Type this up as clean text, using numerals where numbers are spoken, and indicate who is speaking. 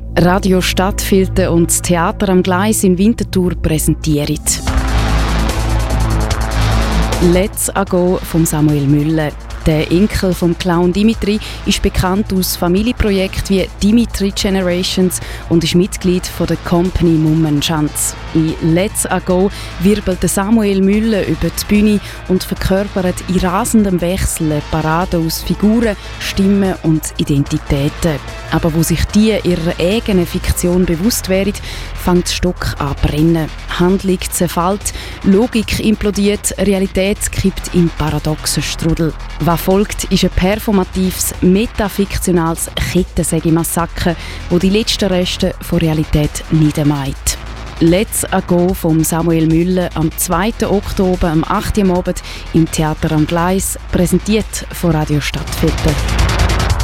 Speaker 1: Radio Stadtfilter und das Theater am Gleis in Winterthur präsentieren «Let's a Go» von Samuel Müller. Der Enkel vom Clown Dimitri ist bekannt aus Familienprojekten wie Dimitri Generations und ist Mitglied von der Company Mummenschanz. In «Let's a Go» wirbelt Samuel Müller über die Bühne und verkörpert in rasendem Wechsel eine Parade aus Figuren, Stimmen und Identitäten. Aber wo sich die ihrer eigenen Fiktion bewusst werden, fängt der Stock an zu brennen. Handlung zerfällt, Logik implodiert, Realität kippt in paradoxen Strudel. Was folgt, ist ein performatives, metafiktionales Kettensäge-Massaker, wo die letzten Reste von Realität niedermeint. «Let's a Go» von Samuel Müller am 2. Oktober, am 8. Abend im Theater am Gleis, präsentiert von Radio Stadtfilter.